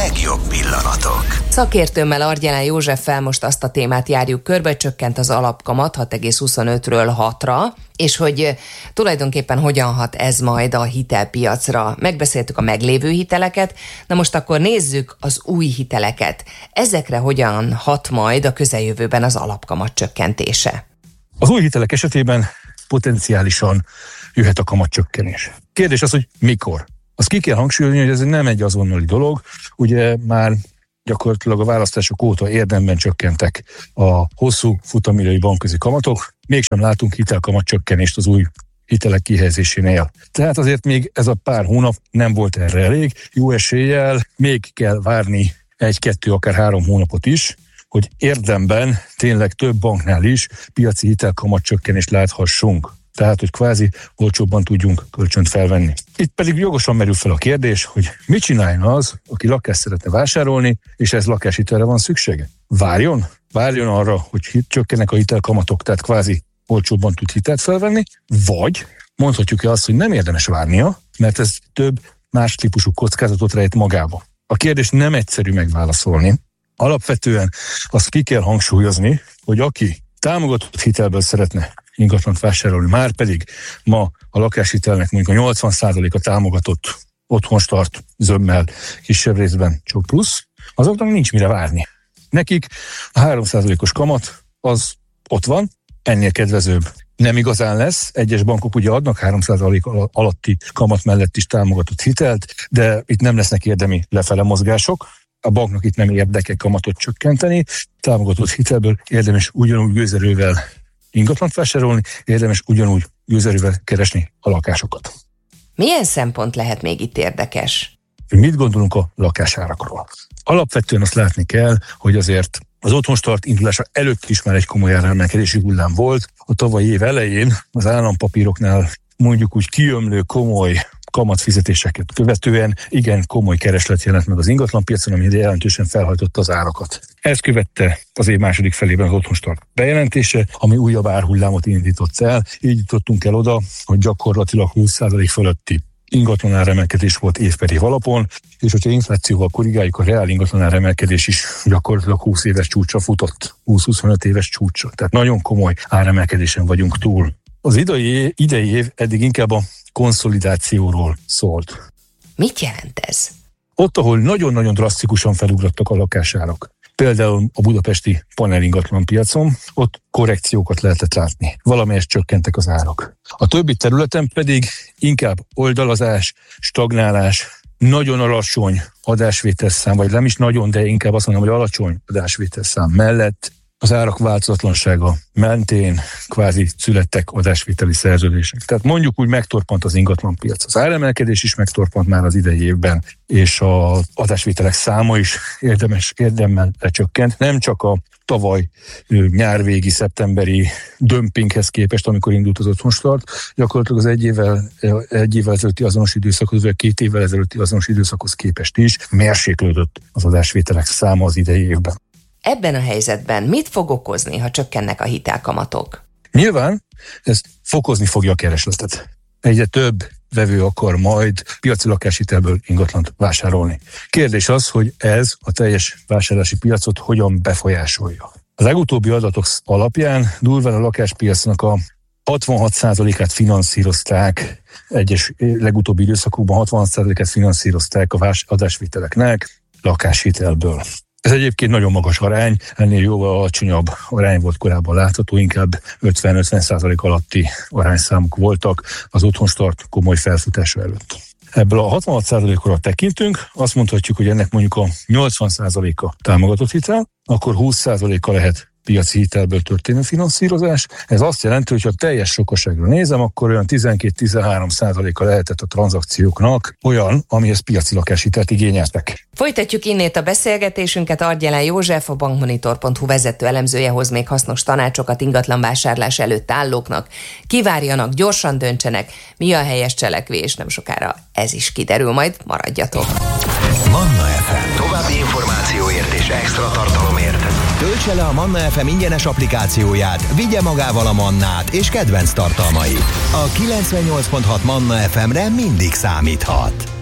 legjobb pillanatok. Szakértőmmel, Argyelán Józseffel most azt a témát járjuk körbe, csökkent az alapkamat 6,25-ről 6-ra, és hogy tulajdonképpen hogyan hat ez majd a hitelpiacra. Megbeszéltük a meglévő hiteleket, na most akkor nézzük az új hiteleket. Ezekre hogyan hat majd a közeljövőben az alapkamat csökkentése? Az új hitelek esetében potenciálisan jöhet a kamatcsökkenés. Kérdés az, hogy mikor. Azt ki kell hangsúlyozni, hogy ez nem egy azonnali dolog. Ugye már gyakorlatilag a választások óta érdemben csökkentek a hosszú futamidejű bankközi kamatok. Mégsem látunk hitelkamatcsökkenést az új hitelek kihelyezésénél. Tehát azért még ez a pár hónap nem volt erre elég. Jó eséllyel még kell várni 1-2, akár 3 hónapot is, hogy érdemben tényleg több banknál is piaci hitelkamatcsökkenést láthassunk. Tehát, hogy kvázi olcsóbban tudjunk kölcsönt felvenni. Itt pedig jogosan merül fel a kérdés, hogy mit csináljon az, aki lakást szeretne vásárolni, és ez lakáshitelre van szüksége? Várjon arra, hogy csökkennek a hitelkamatok, tehát kvázi olcsóbban tud hitelt felvenni, vagy mondhatjuk-e azt, hogy nem érdemes várnia, mert ez több más típusú kockázatot rejt magába. A kérdés nem egyszerű megválaszolni. Alapvetően azt ki kell hangsúlyozni, hogy aki támogatott hitelből szeretne ingatlant vásárolni, már pedig ma a lakáshitelnek mondjuk a 80%-a támogatott otthonstart zömmel, kisebb részben csak plusz, azoknak nincs mire várni. Nekik a 3%-os kamat az ott van, ennél kedvezőbb nem igazán lesz. Egyes bankok ugye adnak 3% alatti kamat mellett is támogatott hitelt, de itt nem lesznek érdemi lefele mozgások. A banknak itt nem érdeke kamatot csökkenteni, támogatott hitelből érdemes ugyanúgy gőzerővel ingatlant vásárolni, érdemes ugyanúgy gőzerővel keresni a lakásokat. Milyen szempont lehet még itt érdekes? Mit gondolunk a lakásárakról? Alapvetően azt látni kell, hogy azért az otthonstart indulása előtt is már egy komoly áremelkedési hullám volt. A tavalyi év elején az állampapíroknál mondjuk úgy kiömlő komoly kamatfizetéseket követően igen komoly kereslet jelent meg az ingatlanpiacon, ami jelentősen felhajtotta az árakat. Ezt követte az év második felében az otthonstart bejelentése, ami újabb árhullámot indított el. Így jutottunk el oda, hogy gyakorlatilag 20% fölötti ingatlanáremelkedés volt év per év alapon, és hogyha inflációval korrigáljuk, a reál ingatlanáremelkedés is gyakorlatilag 20 éves csúcsra futott, 20-25 éves csúcsra. Tehát nagyon komoly áremelkedésen vagyunk túl. Az idei év eddig inkább a konszolidációról szólt. Mit jelent ez? Ott, ahol nagyon-nagyon drasztikusan felugrottak a lakásárak, például a budapesti panelingatlan piacon, ott korrekciókat lehetett látni. Valamelyest csökkentek az árak. A többi területen pedig inkább oldalazás, stagnálás, nagyon alacsony adásvételszám, vagy nem is nagyon, de inkább azt mondom, hogy alacsony adásvételszám mellett az árak változatlansága mentén kvázi születtek adásvételi szerződések. Tehát mondjuk úgy megtorpant az ingatlanpiac. Az áremelkedés is megtorpant már az idei évben, és az adásvételek száma is érdemmel lecsökkent. Nem csak a tavaly nyárvégi, szeptemberi dömpinghez képest, amikor indult az otthonstart, gyakorlatilag az egy évvel ezelőtti azonos időszakhoz, vagy 2 évvel ezelőtti azonos időszakhoz képest is mérséklődött az adásvételek száma az idei évben. Ebben a helyzetben mit fog okozni, ha csökkennek a hitelkamatok? Nyilván ez fokozni fogja a keresletet. Egyre több vevő akar majd piaci lakáshitelből ingatlant vásárolni. Kérdés az, hogy ez a teljes vásárlási piacot hogyan befolyásolja. Az legutóbbi adatok alapján durván a lakáspiacnak a 66%-át finanszírozták, egyes legutóbbi időszakokban 66%-át finanszírozták a adásvételeknek lakáshitelből. Ez egyébként nagyon magas arány, ennél jóval alacsonyabb arány volt korábban látható, inkább 50-50% alatti arányszámok voltak az otthonstart komoly felfutása előtt. Ebből a 66%-ra tekintünk, azt mondhatjuk, hogy ennek mondjuk a 80%-a támogatott hitel, akkor 20%-a lehet piaci hitelből történő finanszírozás. Ez azt jelenti, hogy ha teljes sokaságra nézem, akkor olyan 12-13%-a lehetett a tranzakcióknak olyan, amihez piaci lakáshitelt igényeltek. Folytatjuk innét a beszélgetésünket. Argyelán József, a bankmonitor.hu vezető elemzője hoz még hasznos tanácsokat ingatlanvásárlás előtt állóknak. Kivárjanak, gyorsan döntsenek, mi a helyes cselekvés, nem sokára ez is kiderül, majd maradjatok. Manna FM. További információért és extra tartalomért töltse le a Manna FM ingyenes applikációját, vigye magával a Mannát és kedvenc tartalmait. A 98.6 Manna FM-re mindig számíthat.